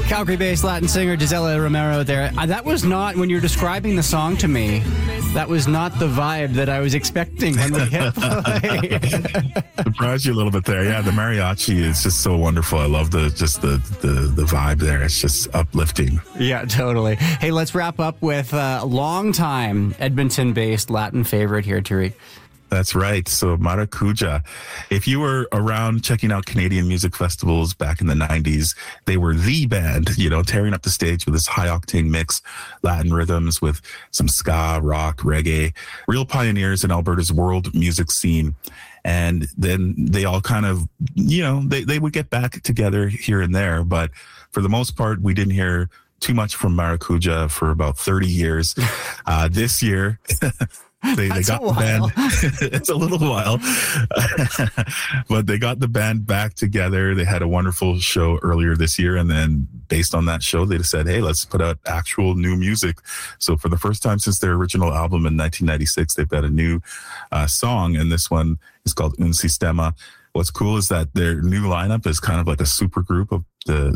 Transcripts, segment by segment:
Calgary-based Latin singer Gisela Romero there. That was not, when you're describing the song to me, that was not the vibe that I was expecting when we hit play. Surprised you a little bit there. Yeah, the mariachi is just so wonderful. I love the vibe there. It's just uplifting. Yeah, totally. Hey, let's wrap up with a long-time Edmonton-based Latin favorite here, Tariq. That's right. So Maracuja, if you were around checking out Canadian music festivals back in the 90s, they were the band, tearing up the stage with this high octane mix, Latin rhythms with some ska, rock, reggae, real pioneers in Alberta's world music scene. And then they all kind of, they would get back together here and there. But for the most part, we didn't hear too much from Maracuja for about 30 years. This year... They got the band. It's a little while, but they got the band back together. They had a wonderful show earlier this year. And then based on that show, they just said, hey, let's put out actual new music. So for the first time since their original album in 1996, they've got a new song. And this one is called Un Sistema. What's cool is that their new lineup is kind of like a super group of the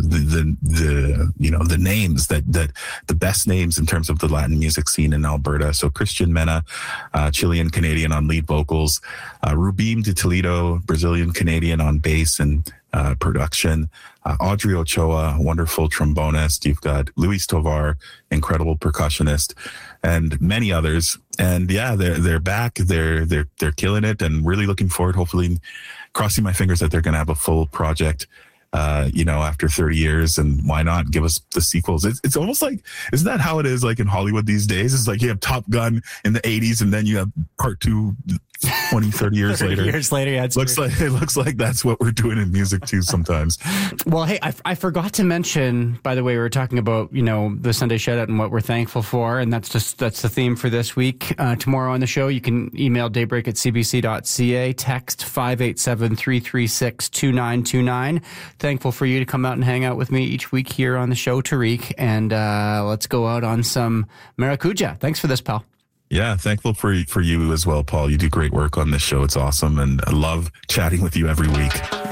names that the best names in terms of the Latin music scene in Alberta. So Christian Mena, Chilean Canadian on lead vocals, Rubim de Toledo, Brazilian Canadian on bass and production, Audrey Ochoa, wonderful trombonist. You've got Luis Tovar, incredible percussionist, and many others. And yeah, they're back. They're killing it, and really looking forward. Hopefully, crossing my fingers that they're going to have a full project. After 30 years, and why not give us the sequels? It's almost like, isn't that how it is like in Hollywood these days? It's like you have Top Gun in the 80s and then you have Part 2 20, 30 years 30 later. Years later, yeah. It looks like that's what we're doing in music too sometimes. Well, hey, I forgot to mention, by the way, we were talking about, the Sunday Shoutout and what we're thankful for, and that's the theme for this week. Tomorrow on the show, you can email daybreak@cbc.ca, text 587-336-2929. Thankful for you to come out and hang out with me each week here on the show, Tariq, and let's go out on some Maracuja. Thanks for this, pal. Yeah, thankful for you as well, Paul. You do great work on this show. It's awesome, and I love chatting with you every week.